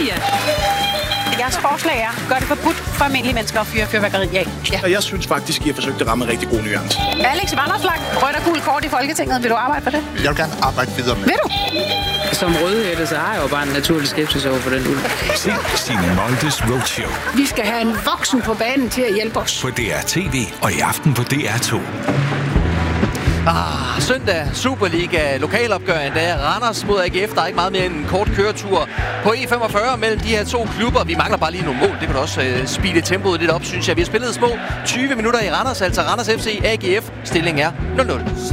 ja. Jeres forslag er, gør det forbudt for almindelige mennesker at fyre fyrværkeri af. Ja. Og jeg synes faktisk, I har forsøgt at ramme en rigtig god nuance. Alex Vanopslagh, rødt og gul kort i Folketinget. Vil du arbejde for det? Jeg vil gerne arbejde videre med. Vil du? Som rødhætte, så har jeg jo bare en naturlig skepsis over for den ulv. Se Signe Moldes Roadshow Vi skal have en voksen på banen til at hjælpe os. på DR TV og i aften på DR2. Søndag, Superliga, lokalopgør endda. Randers mod AGF, der er ikke meget mere end en kort køretur på E45 mellem de her to klubber. Vi mangler bare lige nogle mål. Det kan også speede tempoet lidt op, synes jeg. Vi har spillet små 20 minutter i Randers, altså Randers FC AGF. Stillingen er 0-0.